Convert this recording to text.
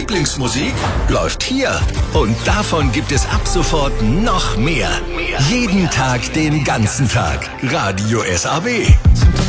Lieblingsmusik läuft hier. Und davon gibt es ab sofort noch mehr. Jeden Tag, den ganzen Tag. Radio SAW.